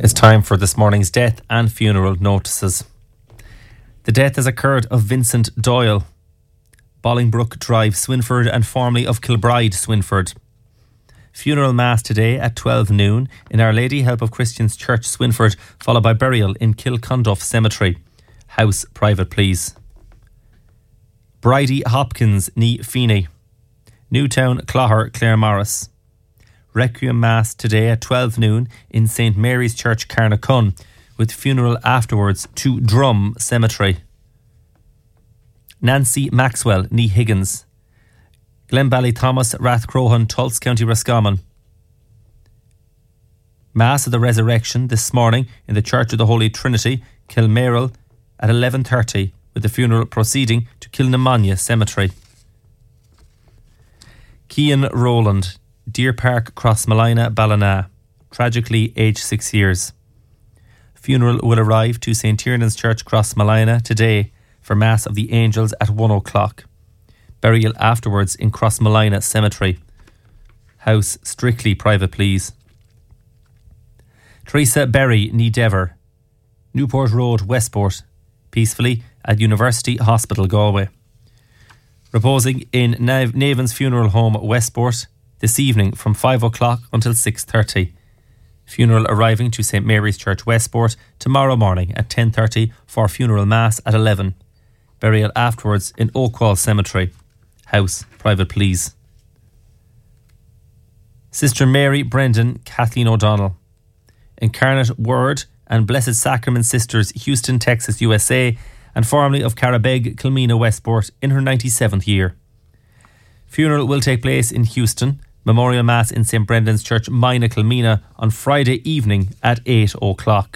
It's time for this morning's death and funeral notices. The death has occurred of Vincent Doyle, Bolingbroke Drive, Swinford, and formerly of Kilbride, Swinford. Funeral mass today at 12 noon in Our Lady Help of Christians Church, Swinford, followed by burial in Kilconduff Cemetery. House private, please. Bridie Hopkins, Ní Feeney. Newtown Clogher, Claremorris. Requiem Mass today at 12 noon in St Mary's Church, Carnacun, with funeral afterwards to Drum Cemetery. Nancy Maxwell, Ní Higgins. Glenbally-Thomas, Rathcrohan, Tulse, County Roscommon. Mass of the Resurrection this morning in the Church of the Holy Trinity, Kilmeril, at 11:30, with the funeral proceeding to Kilnamanagh Cemetery. Cian Rowland, Deer Park, Crossmolina, Ballina, tragically aged 6 years. Funeral will arrive to St Tiernan's Church, Crossmolina, today for Mass of the Angels at 1 o'clock. Burial afterwards in Crossmolina Cemetery. House strictly private, please. Teresa Berry, Ní Dever, Newport Road, Westport, peacefully at University Hospital, Galway. Reposing in Navan's Funeral Home, Westport, this evening from 5 o'clock until 6:30. Funeral arriving to St Mary's Church, Westport, tomorrow morning at 10:30 for funeral mass at 11. Burial afterwards in Oakwall Cemetery. House private, please. Sister Mary Brendan, Kathleen O'Donnell. Incarnate Word and Blessed Sacrament Sisters, Houston, Texas, USA, and formerly of Carabeg, Kilmena, Westport, in her 97th year. Funeral will take place in Houston. Memorial Mass in St Brendan's Church, Mina, Kilmena, on Friday evening at 8 o'clock.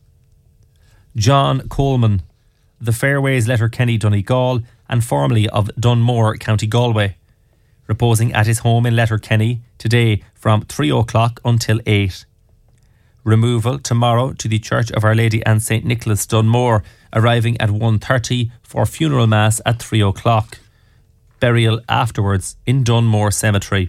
John Coleman, The Fairways, Letterkenny, Donegal, and formerly of Dunmore, County Galway, reposing at his home in Letterkenny today from 3 o'clock until 8. Removal tomorrow to the Church of Our Lady and St Nicholas, Dunmore, arriving at 1:30 for funeral mass at 3 o'clock. Burial afterwards in Dunmore Cemetery.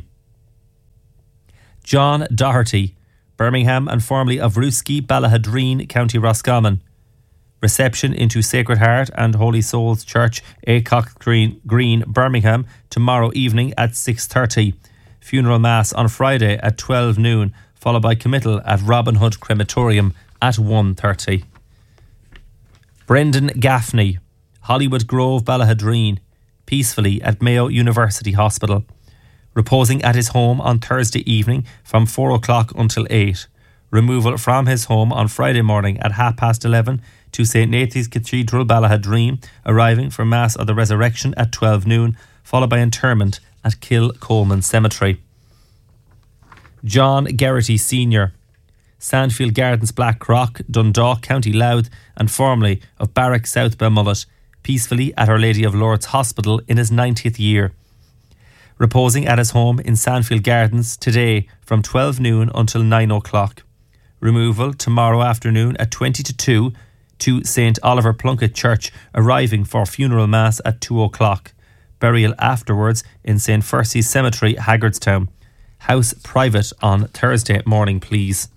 John Doherty, Birmingham, and formerly of Ruski, Ballahadreen, County Roscommon. Reception into Sacred Heart and Holy Souls Church, Acock Green, Birmingham, tomorrow evening at 6:30. Funeral Mass on Friday at 12 noon, followed by committal at Robin Hood Crematorium at 1:30. Brendan Gaffney, Hollywood Grove, Ballahadreen, peacefully at Mayo University Hospital. Reposing at his home on Thursday evening from 4 o'clock until 8. Removal from his home on Friday morning at 11:30 to St Nathan's Cathedral, Ballahadreen, arriving for Mass of the Resurrection at 12 noon, followed by interment at Kilcolman Cemetery. John Geraghty Sr., Sandfield Gardens, Blackrock, Dundalk, County Louth, and formerly of Barrack, South Belmullet, peacefully at Our Lady of Lourdes Hospital in his 90th year. Reposing at his home in Sandfield Gardens today from 12 noon until 9 o'clock. Removal tomorrow afternoon at 20 to 2 to St Oliver Plunkett Church, arriving for funeral mass at 2 o'clock. Burial afterwards in St Fercy's Cemetery, Haggardstown. House private on Thursday morning, please.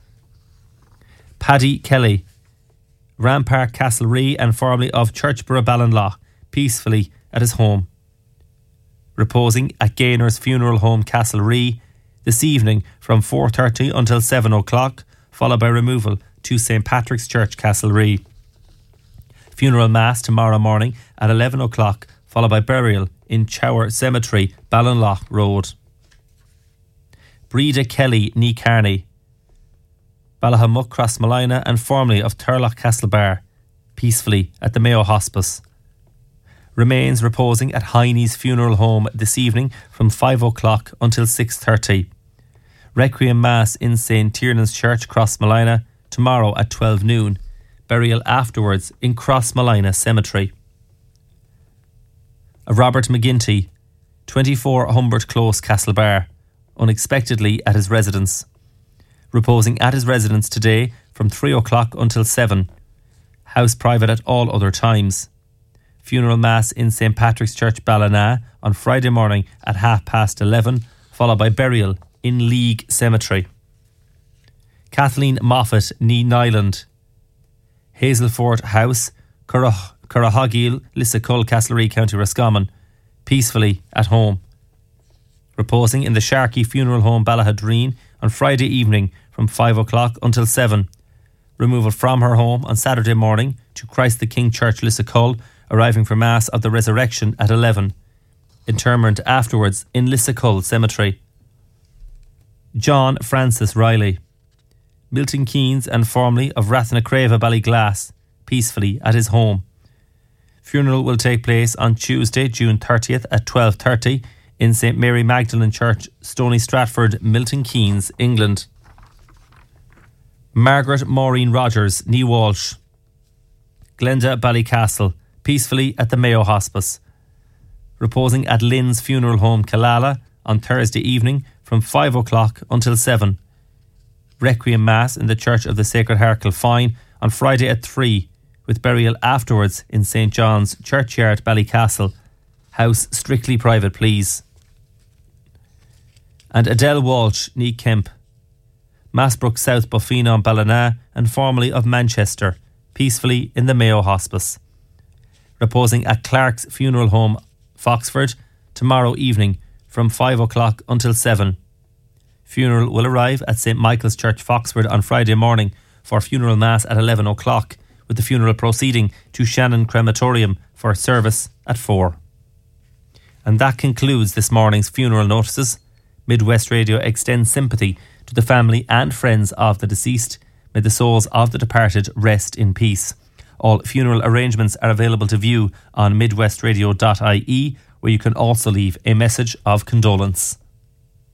Paddy Kelly, Rampart, Castlerea, and formerly of Churchborough, Ballinlough, peacefully at his home. Reposing at Gaynor's Funeral Home, Castlerea, this evening from 4:30 until 7 o'clock, followed by removal to St Patrick's Church, Castlerea. Funeral Mass tomorrow morning at 11 o'clock, followed by burial in Chower Cemetery, Ballinlough Road. Breda Kelly, Ní Carney, Ballahamuck, Crossmolina, and formerly of Turlough, Castlebar, peacefully at the Mayo Hospice. Remains reposing at Heine's Funeral Home this evening from 5 o'clock until 6:30. Requiem Mass in St Tiernan's Church, Crossmolina, tomorrow at 12 noon. Burial afterwards in Crossmolina Cemetery. Robert McGinty, 24 Humbert Close, Castlebar, unexpectedly at his residence. Reposing at his residence today from 3 o'clock until 7. House private at all other times. Funeral Mass in St Patrick's Church, Ballina, on Friday morning at 11:30, followed by burial in League Cemetery. Kathleen Moffat, Ní Nyland. Hazelford House, Currahogil, Lissacull, Castlereagh, County Roscommon, peacefully at home. Reposing in the Sharkey Funeral Home, Ballahadreen, on Friday evening from 5 o'clock until 7. Removal from her home on Saturday morning to Christ the King Church, Lissacull, arriving for Mass of the Resurrection at 11. Interment afterwards in Lissacull Cemetery. John Francis Riley. Milton Keynes and formerly of Rathnacreva, Ballyglass, peacefully at his home. Funeral will take place on Tuesday, June 30th at 12:30 in St Mary Magdalene Church, Stony Stratford, Milton Keynes, England. Margaret Maureen Rogers, Ní Walsh. Glenda Ballycastle, peacefully at the Mayo Hospice. Reposing at Lynn's Funeral Home, Killala, on Thursday evening from 5 o'clock until 7. Requiem Mass in the Church of the Sacred Heart, Kilfine, on Friday at 3, with burial afterwards in St John's Churchyard, Ballycastle. House strictly private, please. And Adele Walsh, Ní Kemp. Massbrook South, Buffina, Ballina, and formerly of Manchester, peacefully in the Mayo Hospice. Reposing at Clark's Funeral Home, Foxford, tomorrow evening from 5 o'clock until 7. Funeral will arrive at St Michael's Church, Foxford, on Friday morning for funeral mass at 11 o'clock, with the funeral proceeding to Shannon Crematorium for service at 4. And that concludes this morning's funeral notices. Midwest Radio extends sympathy to the family and friends of the deceased. May the souls of the departed rest in peace. All funeral arrangements are available to view on midwestradio.ie, where you can also leave a message of condolence.